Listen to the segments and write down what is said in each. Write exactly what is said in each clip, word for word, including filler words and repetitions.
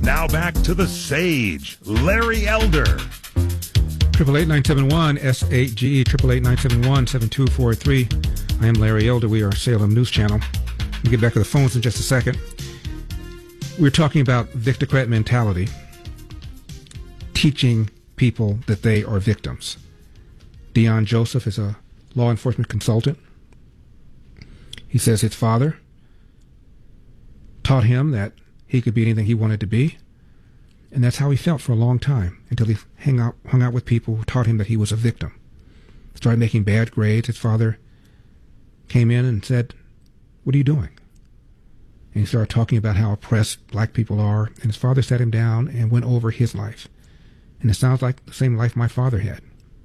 Now back to the Sage, Larry Elder. Triple eight nine seven one S eight G E triple eight nine seven one seven two four three. I am Larry Elder. We are Salem News Channel. We'll get back to the phones in just a second. We're talking about victocrat mentality, teaching people that they are victims. Dion Joseph is a law enforcement consultant. He says his father taught him that he could be anything he wanted to be, and that's how he felt for a long time, until he hung out, hung out with people who taught him that he was a victim. Started making bad grades. His father came in and said, "What are you doing?" And he started talking about how oppressed black people are, and his father sat him down and went over his life. And it sounds like the same life my father had.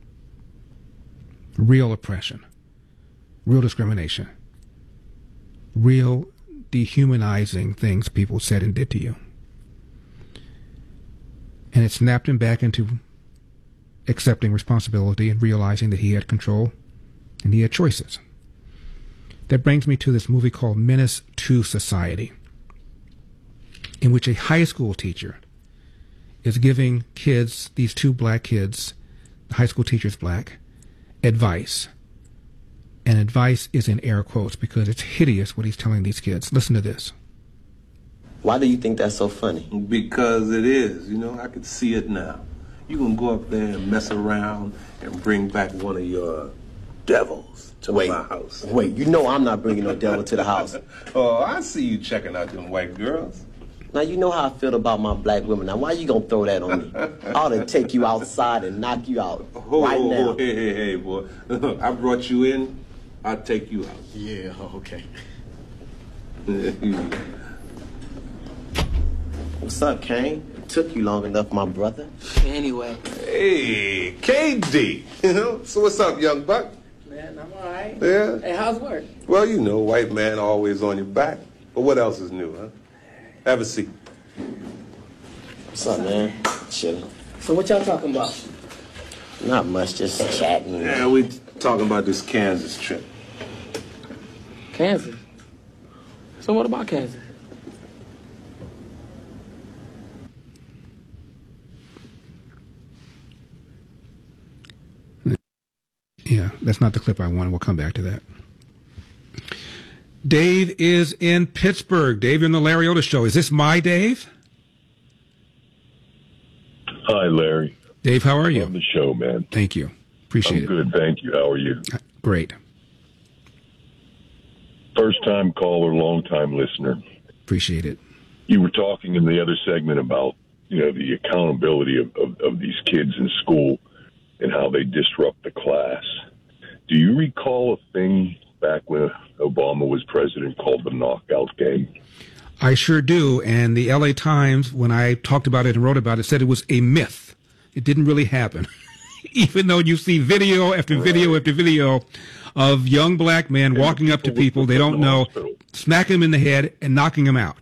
Real oppression, real discrimination, real dehumanizing things people said and did to you. And it snapped him back into accepting responsibility and realizing that he had control and he had choices. That brings me to this movie called Menace to Society, in which a high school teacher is giving kids, these two black kids, the high school teacher's black, advice. And advice is in air quotes because it's hideous what he's telling these kids. Listen to this. Why do you think that's so funny? Because it is, you know, I can see it now. You can go up there and mess around and bring back one of your devils to wait, my house. Wait, you know I'm not bringing no devil to the house. Oh, I see you checking out them white girls. Now, you know how I feel about my black women. Now, why you gonna throw that on me? I ought to take you outside and knock you out oh, right now. Oh, hey, hey, hey, boy. I brought you in, I'll take you out. Yeah, okay. What's up, Kane? It took you long enough, my brother. Anyway. Hey, K D. You know, so what's up, young buck? Man, I'm all right. Yeah? Hey, how's work? Well, you know, white man always on your back. But what else is new, huh? Have a seat. What's up, man? Chilling. So what y'all talking about? Not much, just chatting. Yeah, we talking about this Kansas trip. Kansas? So what about Kansas? Yeah, that's not the clip I wanted. We'll come back to that. Dave is in Pittsburgh. Dave, you're on the Larry Elder Show. Is this my Dave? Hi, Larry. Dave, how are you? On the show, man. Thank you. Appreciate I'm it. good, thank you. How are you? Great. First-time caller, long-time listener. Appreciate it. You were talking in the other segment about, you know, the accountability of, of, of these kids in school and how they disrupt the class. Do you recall a thing back when Obama was president called the knockout game? I sure do. And the L A Times, when I talked about it and wrote about it, said it was a myth. It didn't really happen. Even though you see video after video right. after video of young black men and walking up to people they don't know, hospital. Smack them in the head and knocking them out.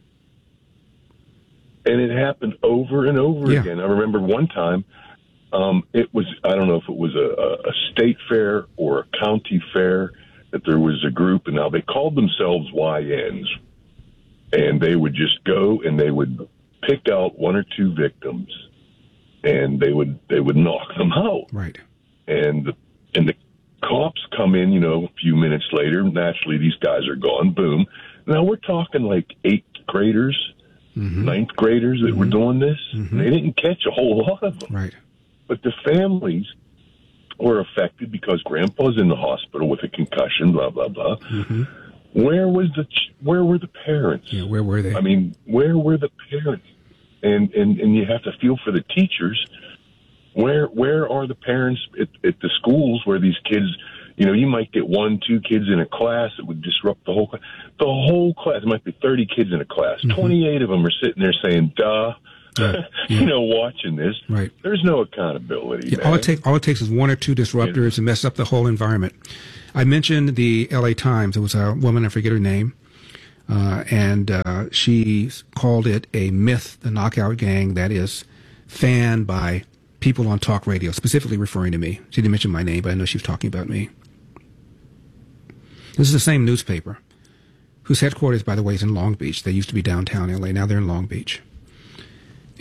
And it happened over and over yeah. again. I remember one time, um, it was, I don't know if it was a, a state fair or a county fair, that there was a group, and now they called themselves Y Ns. And they would just go and they would pick out one or two victims, and they would they would knock them out. Right. And the, and the cops come in, you know, a few minutes later. Naturally, these guys are gone. Boom. Now we're talking like eighth graders, mm-hmm. ninth graders that mm-hmm. were doing this. Mm-hmm. They didn't catch a whole lot of them. Right. But the families were affected because Grandpa's in the hospital with a concussion. Blah blah blah. Mm-hmm. Where was the where were the parents? Yeah, where were they? I mean, where were the parents? And and, and you have to feel for the teachers. Where where are the parents at, at the schools where these kids, you know, you might get one, two kids in a class that would disrupt the whole class. The whole class, there might be thirty kids in a class. Mm-hmm. twenty-eight of them are sitting there saying, duh. Right. Yeah. You know, watching this. Right. There's no accountability. Yeah, all it takes all it takes is one or two disruptors yeah. and mess up the whole environment. I mentioned the L A Times. It was a woman, I forget her name, uh, and uh, she called it a myth, the knockout gang that is fanned by people on talk radio, specifically referring to me. She didn't mention my name, but I know she was talking about me. This is the same newspaper, whose headquarters, by the way, is in Long Beach. They used to be downtown L A. Now they're in Long Beach.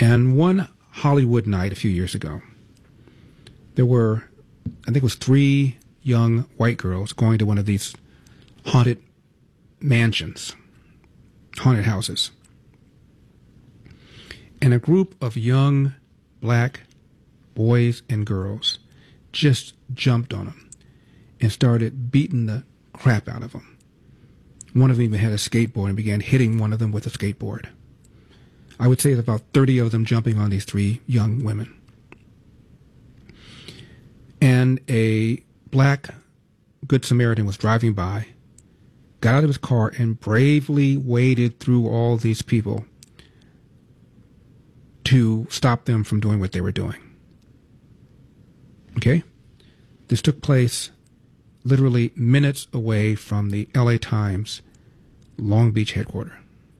And one Hollywood night a few years ago, there were, I think it was three young white girls going to one of these haunted mansions, haunted houses. And a group of young black boys and girls just jumped on them and started beating the crap out of them. One of them even had a skateboard and began hitting one of them with a skateboard. I would say there's about thirty of them jumping on these three young women. And a black Good Samaritan was driving by, got out of his car, and bravely waded through all these people to stop them from doing what they were doing. Okay? This took place literally minutes away from the L A Times Long Beach headquarters.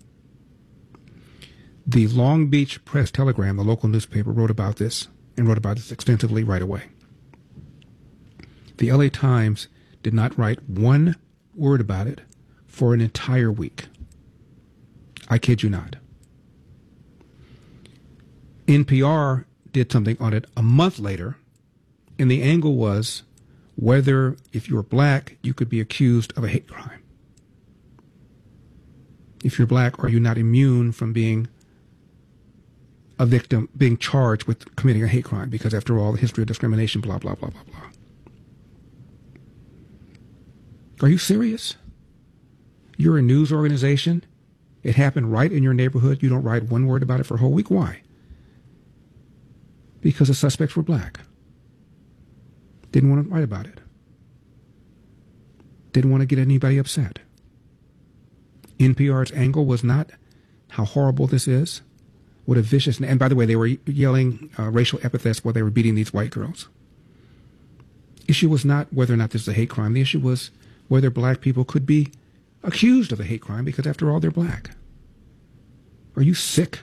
The Long Beach Press-Telegram, the local newspaper, wrote about this and wrote about this extensively right away. The L A Times did not write one word about it for an entire week. I kid you not. N P R did something on it a month later, and the angle was whether, if you're black, you could be accused of a hate crime. If you're black, are you not immune from being a victim, being charged with committing a hate crime? Because after all, the history of discrimination, blah, blah, blah, blah, blah. Are you serious? You're a news organization. It happened right in your neighborhood. You don't write one word about it for a whole week. Why? Because the suspects were black. Didn't want to write about it. Didn't want to get anybody upset. N P R's angle was not how horrible this is. What a vicious... And by the way, they were yelling uh, racial epithets while they were beating these white girls. Issue was not whether or not this is a hate crime. The issue was whether black people could be accused of a hate crime because, after all, they're black. Are you sick?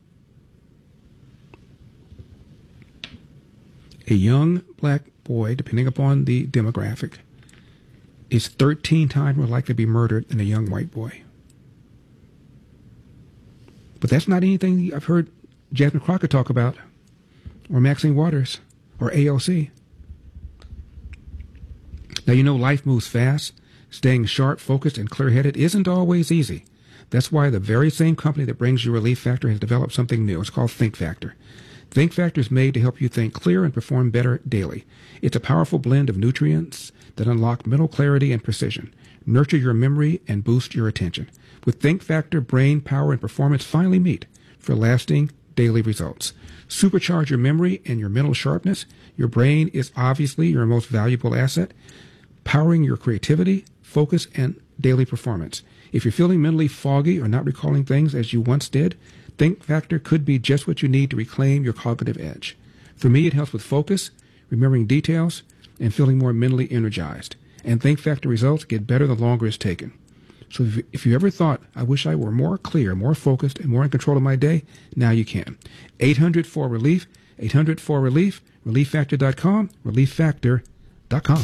A young black boy, depending upon the demographic, is thirteen times more likely to be murdered than a young white boy. But that's not anything I've heard Jasmine Crockett talk about, or Maxine Waters, or A O C. Now, you know life moves fast. Staying sharp, focused, and clear-headed isn't always easy. That's why the very same company that brings you Relief Factor has developed something new. It's called Think Factor. Think Factor is made to help you think clear and perform better daily. It's a powerful blend of nutrients that unlock mental clarity and precision, nurture your memory, and boost your attention. With Think Factor, brain power and performance finally meet for lasting daily results. Supercharge your memory and your mental sharpness. Your brain is obviously your most valuable asset, powering your creativity, focus, and daily performance. If you're feeling mentally foggy or not recalling things as you once did, Think Factor could be just what you need to reclaim your cognitive edge. For me, it helps with focus, remembering details, and feeling more mentally energized. And Think Factor results get better the longer it's taken. So if, if you ever thought, I wish I were more clear, more focused, and more in control of my day, now you can. eight hundred four relief, eight hundred four relief, relief factor dot com, relief factor dot com.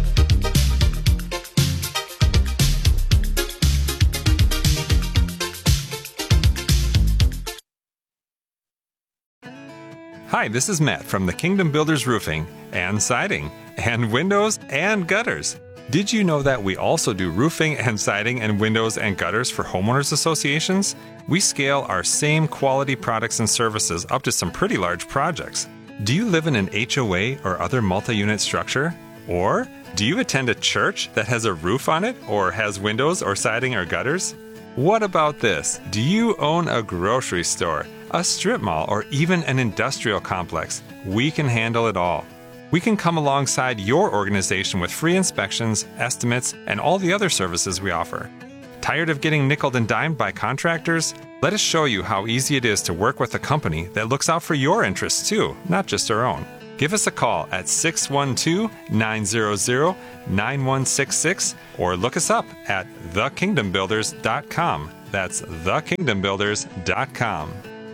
Hi, this is Matt from the Kingdom Builders Roofing and Siding and Windows and Gutters. Did you know that we also do roofing and siding and windows and gutters for homeowners associations? We scale our same quality products and services up to some pretty large projects. Do you live in an H O A or other multi-unit structure? Or do you attend a church that has a roof on it or has windows or siding or gutters? What about this? Do you own a grocery store, a strip mall, or even an industrial complex? We can handle it all. We can come alongside your organization with free inspections, estimates, and all the other services we offer. Tired of getting nickeled and dimed by contractors? Let us show you how easy it is to work with a company that looks out for your interests too, not just our own. Give us a call at six one two, nine zero zero, nine one six six or look us up at the kingdom builders dot com. That's the kingdom builders dot com.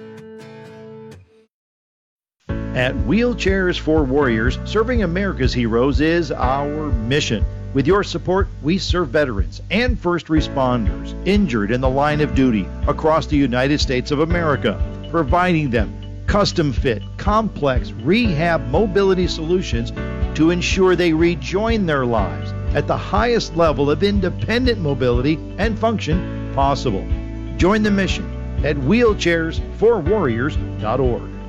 At Wheelchairs for Warriors, serving America's heroes is our mission. With your support, we serve veterans and first responders injured in the line of duty across the United States of America, providing them custom fit, complex rehab mobility solutions to ensure they rejoin their lives at the highest level of independent mobility and function possible. Join the mission at wheelchairs for warriors dot org.